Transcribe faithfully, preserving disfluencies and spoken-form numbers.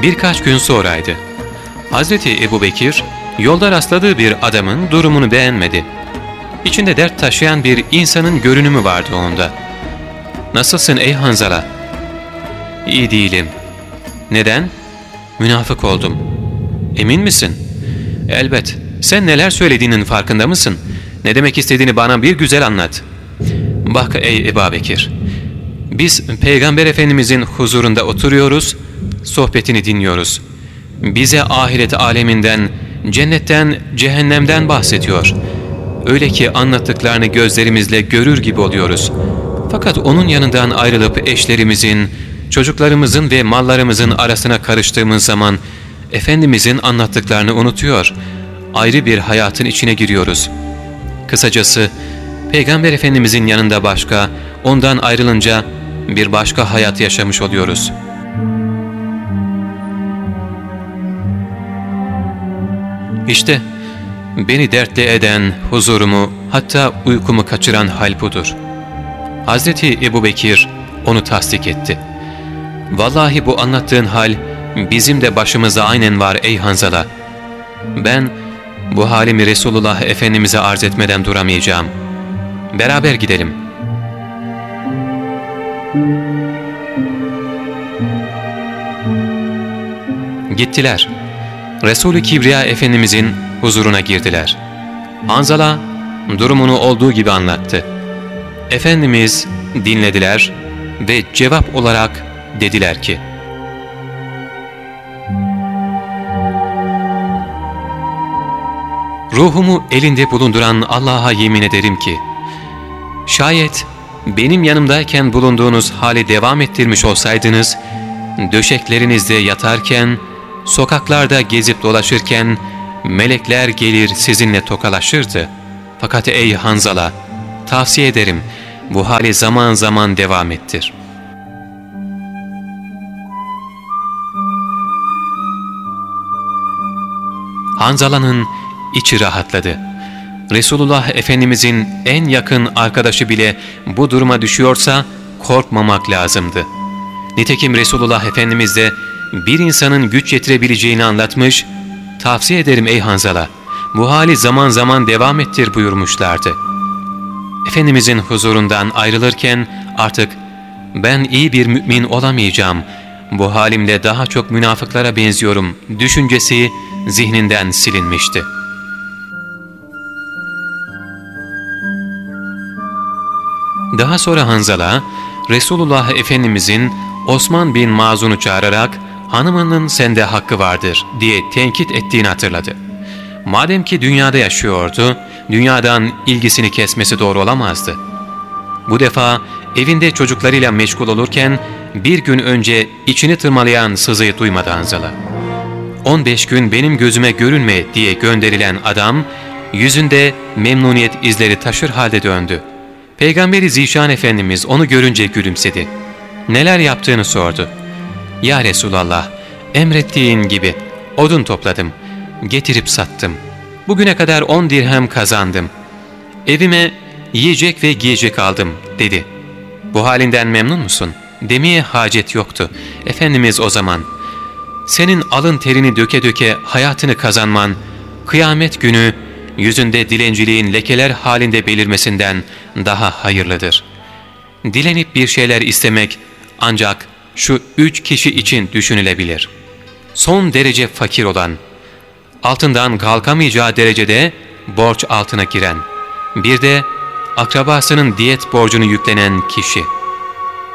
Birkaç gün sonraydı. Hazreti Ebubekir yolda rastladığı bir adamın durumunu beğenmedi. İçinde dert taşıyan bir insanın görünümü vardı onda. "Nasılsın ey Hanzala?" "İyi değilim." "Neden?" "Münafık oldum." "Emin misin?" "Elbet. Sen neler söylediğinin farkında mısın? Ne demek istediğini bana bir güzel anlat." "Bak ey Ebubekir, biz Peygamber Efendimizin huzurunda oturuyoruz, sohbetini dinliyoruz. Bize ahiret aleminden, cennetten, cehennemden bahsediyor. Öyle ki anlattıklarını gözlerimizle görür gibi oluyoruz. Fakat onun yanından ayrılıp eşlerimizin, çocuklarımızın ve mallarımızın arasına karıştığımız zaman Efendimizin anlattıklarını unutuyor, ayrı bir hayatın içine giriyoruz. Kısacası Peygamber Efendimizin yanında başka, ondan ayrılınca bir başka hayat yaşamış oluyoruz." İşte beni dertli eden, huzurumu, hatta uykumu kaçıran hal budur. Hazreti Ebubekir onu tasdik etti. "Vallahi bu anlattığın hal bizim de başımızda aynen var ey Hanzala. Ben bu halimi Resulullah Efendimiz'e arz etmeden duramayacağım. Beraber gidelim." Gittiler. Resul-i Kibriya Efendimizin huzuruna girdiler. Hanzala durumunu olduğu gibi anlattı. Efendimiz dinlediler ve cevap olarak dediler ki: "Ruhumu elinde bulunduran Allah'a yemin ederim ki, şayet benim yanımdayken bulunduğunuz hali devam ettirmiş olsaydınız, döşeklerinizde yatarken, sokaklarda gezip dolaşırken melekler gelir sizinle tokalaşırdı. Fakat ey Hanzala, tavsiye ederim bu hali zaman zaman devam ettir." Hanzala'nın içi rahatladı. Resulullah Efendimizin en yakın arkadaşı bile bu duruma düşüyorsa korkmamak lazımdı. Nitekim Resulullah Efendimiz de bir insanın güç yetirebileceğini anlatmış, "Tavsiye ederim ey Hanzala, bu hali zaman zaman devam ettir" buyurmuşlardı. Efendimizin huzurundan ayrılırken artık "Ben iyi bir mümin olamayacağım, bu halimle daha çok münafıklara benziyorum" düşüncesi zihninden silinmişti. Daha sonra Hanzala, Resulullah Efendimizin Osman bin Mazun'u çağırarak "Hanımının sende hakkı vardır" diye tenkit ettiğini hatırladı. Madem ki dünyada yaşıyordu, dünyadan ilgisini kesmesi doğru olamazdı. Bu defa evinde çocuklarıyla meşgul olurken bir gün önce içini tırmalayan sızıyı duymadı Hanzala. on beş gün benim gözüme görünme" diye gönderilen adam yüzünde memnuniyet izleri taşır halde döndü. Peygamberi Zişan Efendimiz onu görünce gülümsedi. Neler yaptığını sordu. "Ya Resulallah, emrettiğin gibi odun topladım, getirip sattım. Bugüne kadar on dirhem kazandım. Evime yiyecek ve giyecek aldım" dedi. "Bu halinden memnun musun?" demeye hacet yoktu. Efendimiz o zaman, "Senin alın terini döke döke hayatını kazanman, kıyamet günü yüzünde dilenciliğin lekeler halinde belirmesinden daha hayırlıdır. Dilenip bir şeyler istemek ancak şu üç kişi için düşünülebilir. Son derece fakir olan, altından kalkamayacağı derecede borç altına giren, bir de akrabasının diyet borcunu yüklenen kişi."